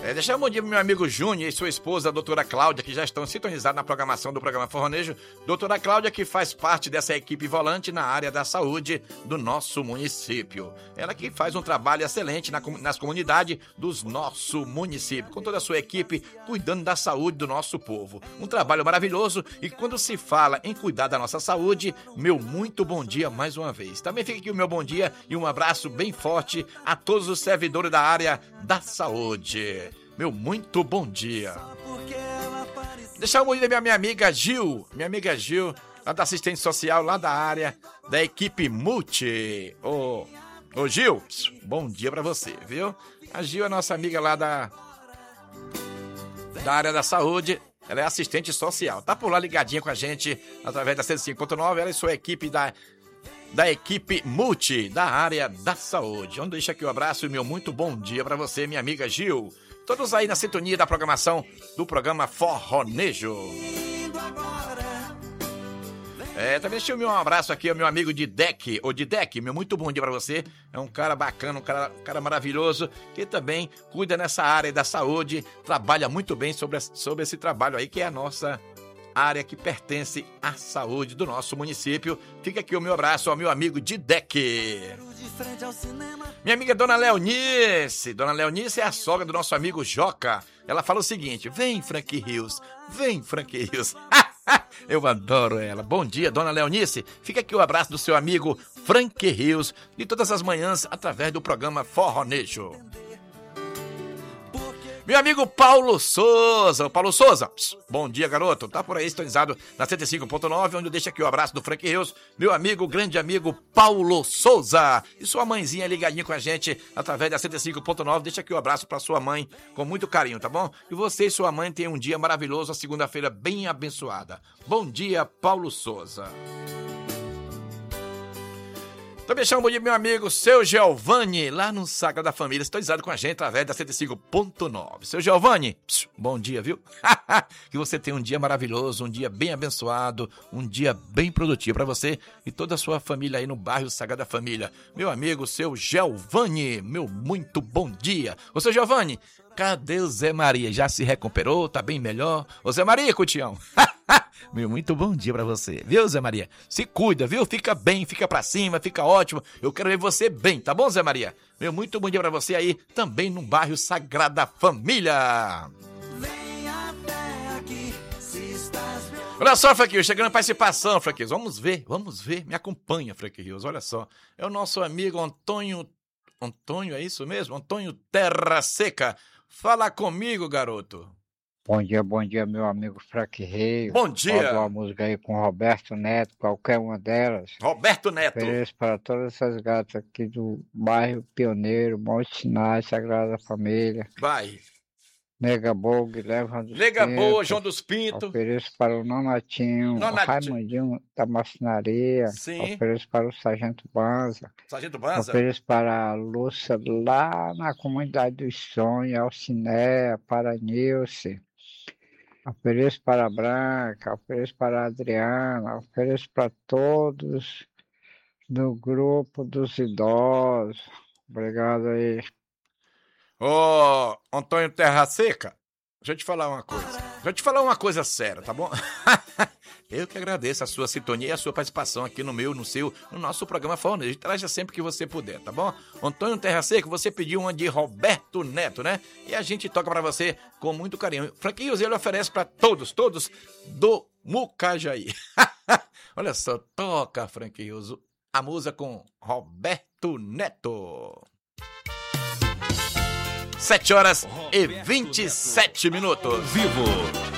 Deixa eu bom dia pro meu amigo Júnior e sua esposa, a doutora Cláudia, que já estão sintonizados na programação do programa Forronejo. Doutora Cláudia, que faz parte dessa equipe volante na área da saúde do nosso município. Ela que faz um trabalho excelente nas comunidades do nosso município, com toda a sua equipe, cuidando da saúde do nosso povo. Um trabalho maravilhoso, e quando se fala em cuidar da nossa saúde, meu muito bom dia mais uma vez. Também fica aqui o meu bom dia e um abraço bem forte a todos os servidores da área da saúde. Meu muito bom dia. Deixar um bom dia da minha amiga Gil. Minha amiga Gil, lá da assistente social, lá da área da equipe Multi. Ô Gil, bom dia pra você, viu? A Gil é nossa amiga lá da área da saúde. Ela é assistente social. Tá por lá ligadinha com a gente através da 105.9. Ela e sua equipe da equipe Multi, da área da saúde. Onde deixa aqui o abraço e meu muito bom dia pra você, minha amiga Gil. Todos aí na sintonia da programação do programa Forronejo. Também deixa eu um abraço aqui ao meu amigo Didek, meu muito bom dia pra você. É um cara bacana, um cara maravilhoso, que também cuida nessa área da saúde, trabalha muito bem sobre esse trabalho aí, que é a nossa área que pertence à saúde do nosso município. Fica aqui o meu abraço ao meu amigo Didek. Minha amiga Dona Leonice. Dona Leonice é a sogra do nosso amigo Joca. Ela fala o seguinte: vem, Frank Rios. Eu adoro ela. Bom dia, Dona Leonice. Fica aqui o abraço do seu amigo Frank Rios, de todas as manhãs, através do programa Forronejo. Meu amigo Paulo Souza. Bom dia, garoto. Tá por aí sintonizado na 105.9, onde eu deixo aqui o abraço do Frank Rios, meu amigo, grande amigo Paulo Souza. E sua mãezinha ligadinha com a gente através da 105.9. Deixa aqui o abraço pra sua mãe com muito carinho, tá bom? E você e sua mãe tenham um dia maravilhoso, a segunda-feira bem abençoada. Bom dia, Paulo Souza. Também chamo de meu amigo Seu Giovanni, lá no Sagrada da Família, sintonizado com a gente através da 105.9. Seu Giovanni, bom dia, viu? Que você tenha um dia maravilhoso, um dia bem abençoado, um dia bem produtivo para você e toda a sua família aí no bairro Sagrada da Família. Meu amigo Seu Giovanni, meu muito bom dia. Ô, Seu Giovanni, cadê o Zé Maria? Já se recuperou? Tá bem melhor? Ô, Zé Maria, Cutião. Meu muito bom dia pra você, viu, Zé Maria? Se cuida, viu? Fica bem, fica pra cima, fica ótimo. Eu quero ver você bem, tá bom, Zé Maria? Meu muito bom dia pra você aí, também no bairro Sagrada Família. Olha só, Frank Rios, chegando a participação, Frank Rios. Vamos ver, me acompanha, Frank Rios, olha só. É o nosso amigo Antônio, é isso mesmo? Antônio Terra Seca. Fala comigo, garoto. Bom dia, meu amigo Frank Rios. Bom dia. Pode uma música aí com Roberto Neto, qualquer uma delas. Roberto Neto. Ofereço para todas essas gatas aqui do bairro Pioneiro, Monte Sinai, Sagrada Família. Vai. Nega Boa, Guilherme Nega Boa, João dos Pintos. Ofereço para o Nonatinho, o Raimundinho da Marcenaria. Sim. Ofereço para o Sargento Banza. Ofereço para a Lúcia lá na comunidade dos Sonhos, Alcinéia, para a Nilce. Ofereço para a Branca, ofereço para a Adriana, ofereço para todos do grupo dos idosos. Obrigado aí. Ô, Antônio Terra Seca, deixa eu te falar uma coisa séria, tá bom? Eu que agradeço a sua sintonia e a sua participação aqui no nosso programa Forronejo. Traja sempre que você puder, tá bom? Antônio Terra Seca, você pediu uma de Roberto Neto, né? E a gente toca pra você com muito carinho. Frank Rios, ele oferece pra todos do Mucajaí. Olha só, toca, Frank Rios, a música com Roberto Neto. 7 horas e 27 minutos. Vivo.